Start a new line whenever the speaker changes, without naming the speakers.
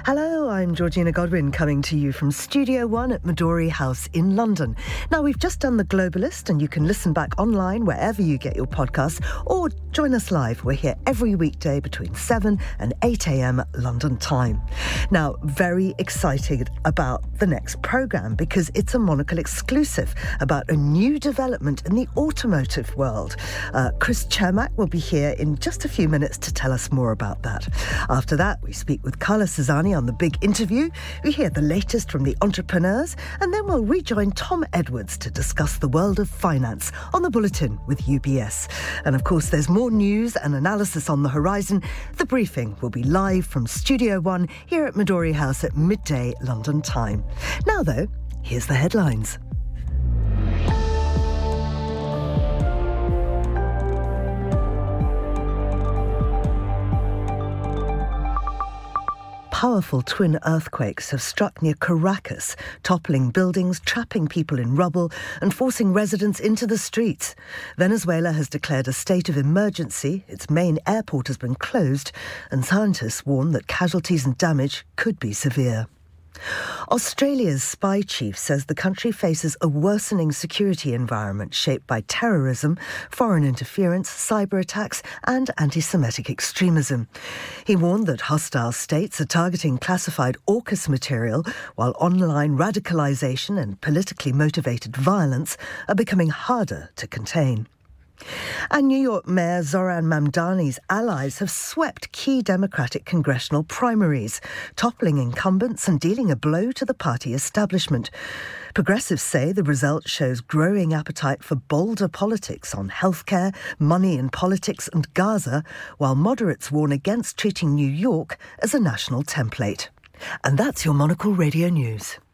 Hello, I'm Georgina Godwin coming to you from Studio One at Midori House in London. Now, we've just done The Globalist and you can listen back online wherever you get your podcasts or join us live. We're here every weekday between 7 and 8 a.m. London time. Now, very excited about the next programme because it's a Monocle exclusive about a new development in the automotive world. Chris Cermak will be here in just a few minutes to tell us more about that. After that, we speak with Carla Cesani on The Big Interview. We hear the latest from the entrepreneurs, and then we'll rejoin Tom Edwards to discuss the world of finance on The Bulletin with UBS. And of course, there's more news and analysis on the horizon. The briefing will be live from Studio One here at Midori House at midday London time. Now, though, here's the headlines. Powerful twin earthquakes have struck near Caracas, toppling buildings, trapping people in rubble and forcing residents into the streets. Venezuela has declared a state of emergency. Its main airport has been closed, and scientists warn that casualties and damage could be severe. Australia's spy chief says the country faces a worsening security environment shaped by terrorism, foreign interference, cyber attacks and anti-Semitic extremism. He warned that hostile states are targeting classified AUKUS material, while online radicalisation and politically motivated violence are becoming harder to contain. And New York Mayor Zoran Mamdani's allies have swept key Democratic congressional primaries, toppling incumbents and dealing a blow to the party establishment. Progressives say the result shows growing appetite for bolder politics on healthcare, money in politics and Gaza, while moderates warn against treating New York as a national template. And that's your Monocle Radio News.